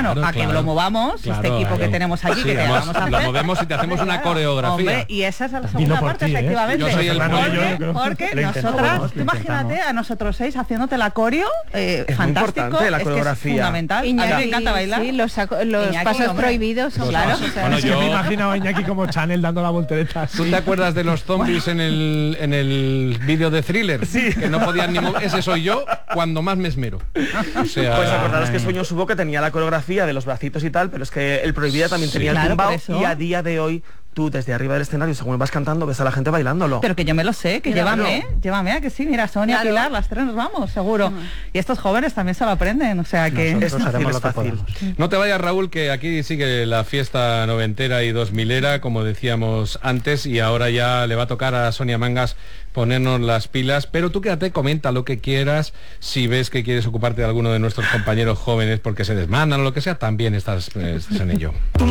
Claro, a que lo movamos, claro, este equipo que tenemos aquí, que te vamos a hacer. Lo movemos y te hacemos una coreografía. Hombre, y esa es la segunda parte, efectivamente. Yo soy el porque nosotras, imagínate a nosotros 6 haciéndote la coreo, es fantástico, muy importante la coreografía. es que es fundamental. Iñaki, a mí me encanta bailar. Sí, los Iñaki, pasos hombre. prohibidos son Claro. Bueno, Yo me imagino a Iñaki como Chanel dando la voltereta. ¿Tú te acuerdas de los zombies en el vídeo de Thriller? Sí. Que no podían ni mover. Ese soy yo cuando más me esmero. O sea, pues acordaros que Sueño Subo que tenía la coreografía de los bracitos y tal, pero es que el Prohibida también tenía el tumbao, y a día de hoy tú desde arriba del escenario, según vas cantando, ves a la gente bailándolo. Pero que yo me lo sé, que llévame, a que sí, mira, Sonia, Pilar, las tres nos vamos, seguro. Y estos jóvenes también se lo aprenden, o sea que... Nosotros haremos lo que podamos. No te vayas, Raúl, que aquí sigue la fiesta noventera y 2000era, como decíamos antes, y ahora ya le va a tocar a Sonia Mangas ponernos las pilas, pero tú quédate, comenta lo que quieras, si ves que quieres ocuparte de alguno de nuestros compañeros jóvenes porque se desmandan o lo que sea, también estás en ello.